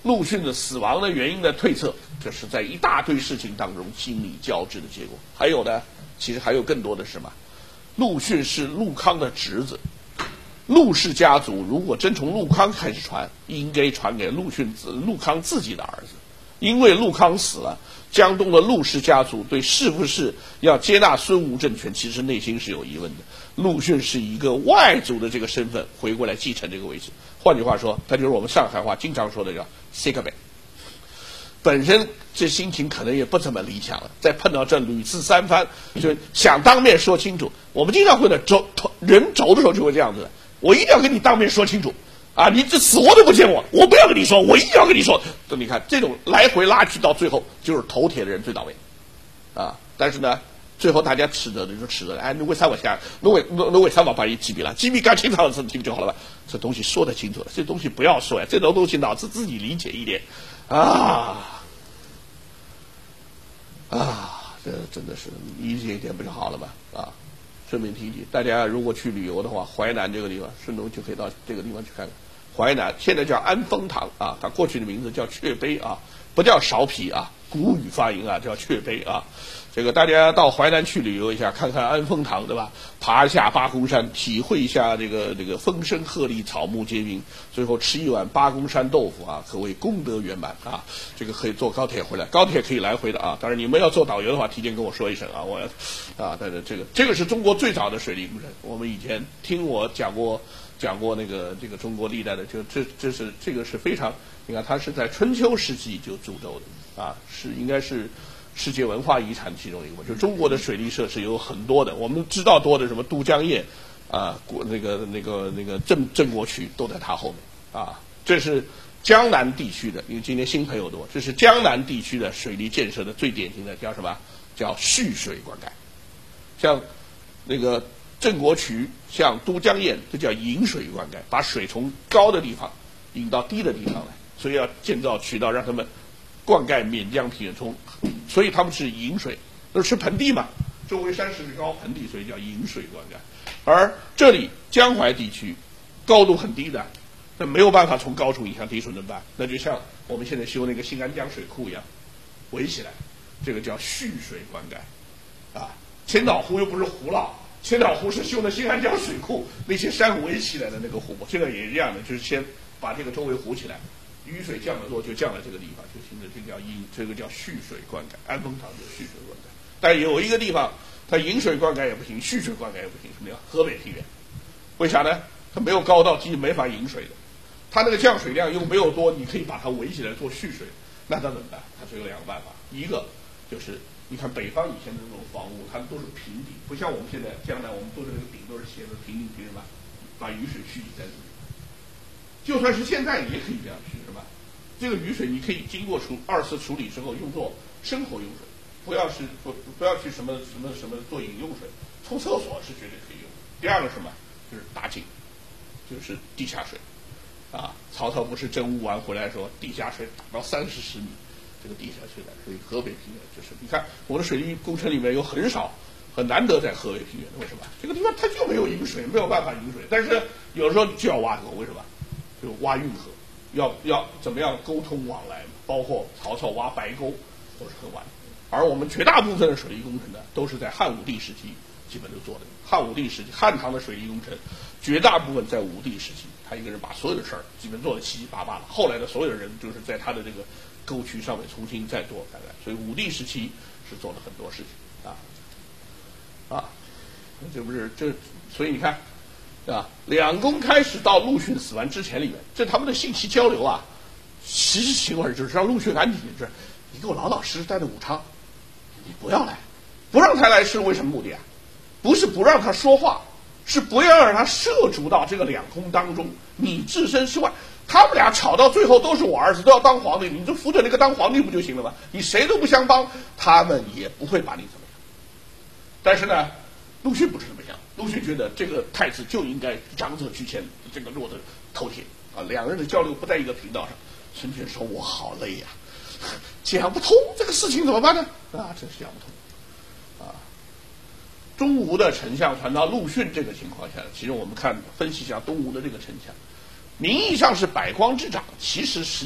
陆逊的死亡的原因的推测，这是在一大堆事情当中心理交织的结果。还有呢，其实还有更多的是什么？陆逊是陆康的侄子，陆氏家族如果真从陆康开始传，应该传给陆康自己的儿子。因为陆康死了，江东的陆氏家族对是不是要接纳孙吴政权，其实内心是有疑问的。陆逊是一个外族的这个身份回过来继承这个位置，换句话说，他就是我们上海话经常说的叫 sick bay。本身这心情可能也不怎么理想了，再碰到这屡次三番，就想当面说清楚。我们经常会的人轴的时候就会这样子的，我一定要跟你当面说清楚。啊，你这死活都不见我，我不要跟你说，我一定要跟你说。你看这种来回拉锯到最后，就是头铁的人最倒霉，啊！但是呢，最后大家指责的就指责，哎，你为啥我想，你为啥我把你击毙了？击毙干清楚的事情就好了吧？这东西说得清楚了，这东西不要说呀，这种东西脑子自己理解一点，这真的是理解一点不就好了吧？啊！顺便提大家如果去旅游的话，淮南这个地方，顺路就可以到这个地方去看看。淮南现在叫安丰堂啊，它过去的名字叫雀碑啊，不叫苕皮啊，古语发音啊，叫雀碑啊。这个大家到淮南去旅游一下，看看安丰堂，对吧？爬一下八公山，体会一下这个风声鹤唳，草木皆兵，最后吃一碗八公山豆腐啊，可谓功德圆满啊。这个可以坐高铁回来，高铁可以来回的啊。当然你们要做导游的话，提前跟我说一声啊，我要啊，但是这个是中国最早的水利工程，我们以前听我讲过这个中国历代的，这个是非常，你看它是在春秋时期就铸造的啊，应该是世界文化遗产其中一个，就中国的水利设施有很多的，我们知道多的什么都江堰啊，那个郑国渠都在它后面啊，这是江南地区的，因为今天新朋友多，这是江南地区的水利建设的最典型的叫什么？叫蓄水灌溉，像那个郑国渠，像都江堰，这叫引水灌溉，把水从高的地方引到低的地方来，所以要建造渠道让他们灌溉岷江平原，所以他们是引水，都是盆地嘛，周围山势高盆地，所以叫引水灌溉。而这里江淮地区高度很低的，那没有办法从高处引向低处怎么办？那就像我们现在修那个新安江水库一样，围起来，这个叫蓄水灌溉啊。千岛湖又不是湖了，千岛湖是修的新安江水库，那些山围起来的那个湖泊，这个也是这样的，就是先把这个周围糊起来，雨水降得多就降了这个地方，就形成这个叫蓄水灌溉。安丰堂就是蓄水灌溉，但有一个地方它引水灌溉也不行，蓄水灌溉也不行，什么呀？河北平原，为啥呢？它没有高到基没法引水的，它那个降水量又没有多，你可以把它围起来做蓄水，那它怎么办？它只有两个办法，一个就是你看北方以前的那种房屋，它们都是平顶，不像我们现在江南，我们都是那个顶都是斜的，平顶平什么，把雨水蓄积在这里。就算是现在也可以这样蓄，是吧？这个雨水你可以经过二次处理之后用作生活用水，不要去什么做饮用水，冲厕所是绝对可以用。第二个什么？就是打井，就是地下水。啊，曹操不是征乌完回来说地下水打到30米，这个地下水的，所以河北平原就是你看我的水利工程里面有很难得在河北平原，为什么？这个地方它就没有引水，没有办法引水，但是有时候就要挖沟，为什么？就挖运河，要怎么样沟通往来，包括曹操挖白沟都是很晚的。而我们绝大部分的水利工程呢，都是在汉武帝时期基本都做的。汉武帝时期，汉唐的水利工程绝大部分在武帝时期，他一个人把所有的事儿基本做得七七八八了。后来的所有的人就是在他的这个沟渠上面重新再做改改，所以武帝时期是做了很多事情这不是这，所以你看。两宫开始到陆逊死完之前里面，这他们的信息交流啊，其实情况就是让陆逊安定，就是你给我老老实实待在武昌，你不要来，不让他来是为什么目的啊？不是不让他说话，是不要让他涉足到这个两宫当中，你置身事外。他们俩吵到最后都是我儿子都要当皇帝，你就扶着那个当皇帝不就行了吗？你谁都不相帮，他们也不会把你怎么样。但是呢，陆逊不是这么想。陆逊觉得这个太子就应该长者居前，这个落得头铁啊，两人的交流不在一个频道上。孙权说：“我好累呀，讲不通这个事情怎么办呢？啊，真是讲不通啊！”东吴的丞相传到陆逊这个情况下，其实我们分析一下东吴的这个丞相，名义上是百官之长，其实